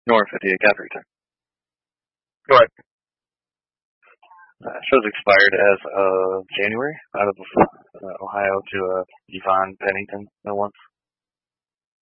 North at the Gatherington. Right. Show's expired as of January out of Ohio to Yvonne Pennington once.